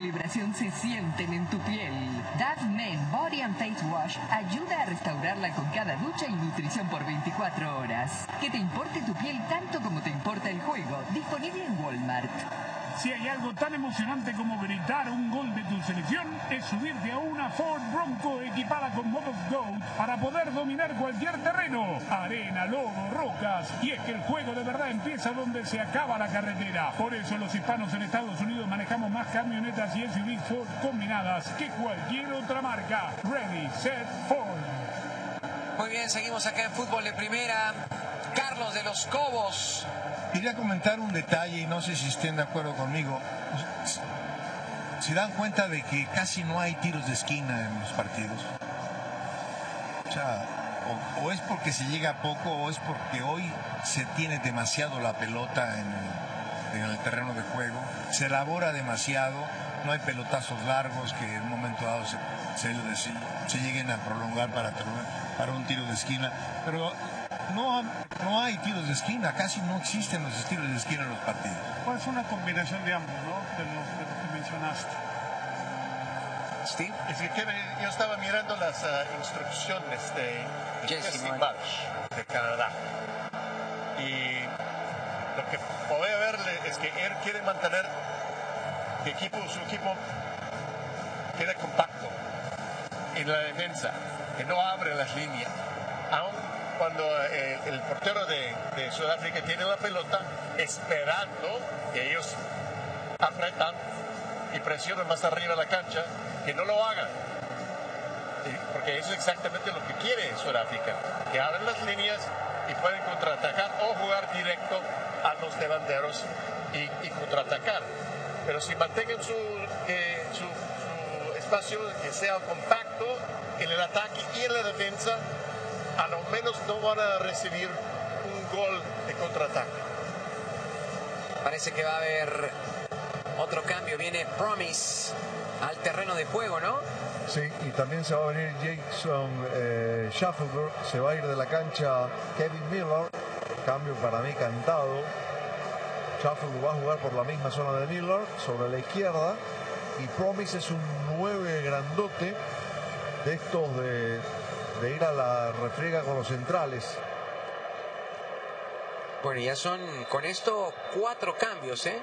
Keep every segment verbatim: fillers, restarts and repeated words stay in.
vibración se sienten en tu piel. Dove Men Body and Face Wash ayuda a restaurarla con cada ducha y nutrición por veinticuatro horas. Que te importe tu piel tanto como te importa el juego. Disponible en Walmart. Si hay algo tan emocionante como gritar un gol de tu selección, es subirte a una Ford Bronco equipada con modos Go para poder dominar cualquier terreno, arena, lodo, rocas. Y es que el juego de verdad empieza donde se acaba la carretera. Por eso los hispanos en Estados Unidos manejamos más camionetas y S U Vs Ford combinadas que cualquier otra marca. Ready, set, Ford. Muy bien, seguimos acá en Fútbol de Primera. Carlos de los Cobos. Quería comentar un detalle y no sé si estén de acuerdo conmigo. Se dan cuenta de que casi no hay tiros de esquina en los partidos. O sea, o, o es porque se llega poco o es porque hoy se tiene demasiado la pelota en el, en el terreno de juego. Se elabora demasiado, no hay pelotazos largos que en un momento dado se, se, se, se lleguen a prolongar para, para un tiro de esquina. Pero No, no hay tiros de esquina, casi no existen los tiros de esquina en los partidos. Pues una combinación de ambos, ¿no? De los, de los que mencionaste. Steve. Es que yo estaba mirando las uh, instrucciones de Jesse Marsh de Canadá. Y lo que podía verle es que él quiere mantener que equipo, su equipo quede compacto en la defensa, que no abre las líneas. Aún cuando eh, el portero de, de Sudáfrica tiene la pelota, esperando que ellos apretan y presionan más arriba la cancha, que no lo hagan. Porque eso es exactamente lo que quiere Sudáfrica, que abran las líneas y pueden contraatacar o jugar directo a los delanteros y, y contraatacar. Pero si mantengan su, eh, su, su espacio, que sea compacto en el ataque y en la defensa, a lo menos no van a recibir un gol de contraataque. Parece que va a haber otro cambio. Viene Promise al terreno de juego, ¿no? Sí, y también se va a venir Jason eh, Schaffelberg. Se va a ir de la cancha Kevin Miller. Cambio para mí cantado. Schaffelberg va a jugar por la misma zona de Miller, sobre la izquierda. Y Promise es un nueve grandote de estos de... de ir a la refriega con los centrales. Bueno, ya son con esto cuatro cambios, ¿eh?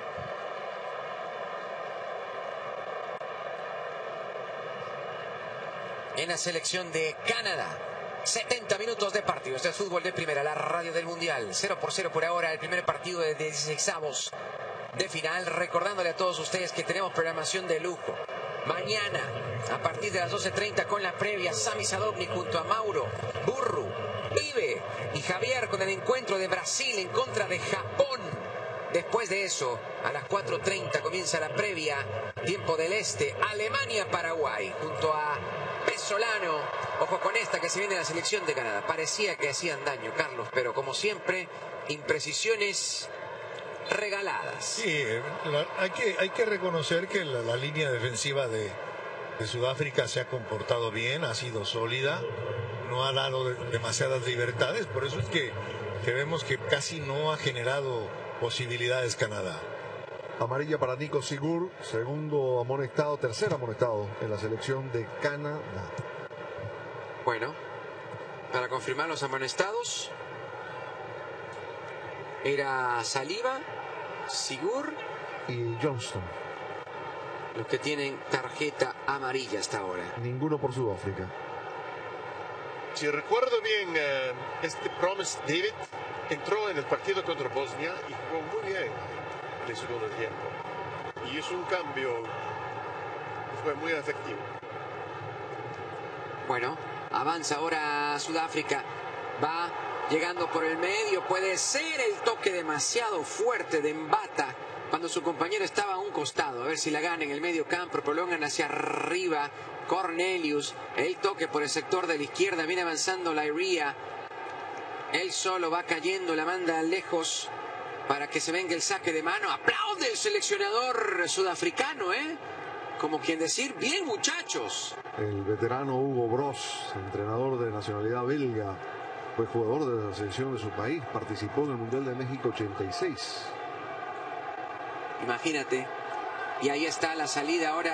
En la selección de Canadá. setenta minutos de partido. Este es Fútbol de Primera, la radio del Mundial. cero por cero por ahora, el primer partido de dieciseisavos de final. Recordándole a todos ustedes que tenemos programación de lujo. Mañana, a partir de las doce treinta con la previa, Sami Sadovnik junto a Mauro, Burru, Ibe y Javier con el encuentro de Brasil en contra de Japón. Después de eso, a las cuatro treinta comienza la previa, tiempo del este, Alemania-Paraguay, junto a Pesolano. Ojo con esta que se viene de la selección de Canadá. Parecía que hacían daño, Carlos, pero como siempre, imprecisiones regaladas. Sí, la, hay, que, hay que reconocer que la, la línea defensiva de, de Sudáfrica se ha comportado bien, ha sido sólida, no ha dado de, demasiadas libertades, por eso es que, que vemos que casi no ha generado posibilidades Canadá. Amarilla para Nico Sigur, segundo amonestado, tercer amonestado en la selección de Canadá. Bueno, para confirmar los amonestados, era Saliba, Sigur y Johnston los que tienen tarjeta amarilla hasta ahora. Ninguno por Sudáfrica. Si recuerdo bien, eh, este Promise David entró en el partido contra Bosnia y jugó muy bien en el segundo tiempo. Y es un cambio que fue muy efectivo. Bueno, avanza ahora Sudáfrica. Va llegando por el medio. Puede ser el toque demasiado fuerte de Mbata cuando su compañero estaba a un costado. A ver si la gana en el medio campo. Prolongan hacia arriba. Cornelius. El toque por el sector de la izquierda. Viene avanzando Lairia. Él solo va cayendo. La manda lejos para que se venga el saque de mano. Aplaude el seleccionador sudafricano, ¿eh? Como quien decir, bien muchachos. El veterano Hugo Bross, entrenador de nacionalidad belga, fue jugador de la selección de su país, participó en el Mundial de México ochenta y seis. Imagínate. Y ahí está la salida ahora.